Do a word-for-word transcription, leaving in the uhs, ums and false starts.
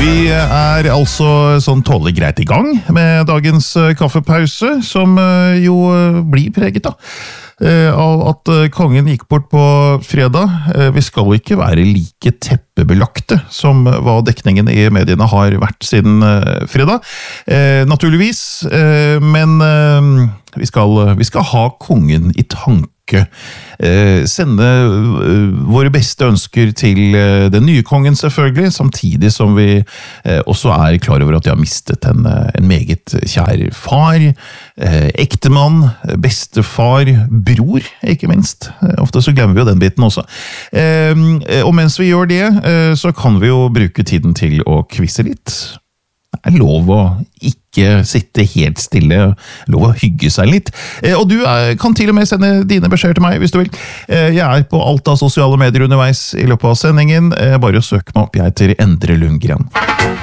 Vi er altså sånn tålelig greit i gang med dagens kaffepause, som jo blir preget da, av at kongen gikk bort på fredag. Vi skal ikke være like teppebelagte som hva dekningen i mediene har vært siden fredag, naturligvis, men vi skal, vi skal ha kongen i tanke. Sende våre beste ønsker til den nye kongen selvfølgelig, samtidig som vi også er klar over at de har mistet en, en meget kjær far, ektemann, bestefar, bror, ikke minst. Ofte så glemmer vi jo den biten også. Og mens vi gjør det, så kan vi jo bruke tiden til å kvisse litt. Det er lov å ikke sitte helt stille, lov å hygge seg litt. Og du kan til og med sende dine beskjeder til meg, hvis du vil. Jeg er på alt av sosiale medier underveis i løpet av sendingen. Bare søk meg opp, jeg heter Endre Lundgren.